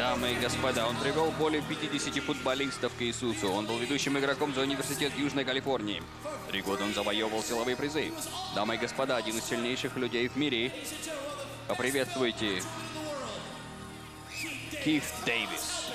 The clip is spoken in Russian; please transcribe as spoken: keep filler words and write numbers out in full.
Дамы и господа, он привел более пятидесяти футболистов к Иисусу. Он был ведущим игроком за университет Южной Калифорнии. Три года он завоевывал силовые призы. Дамы и господа, один из сильнейших людей в мире. Поприветствуйте Кит Дэвис.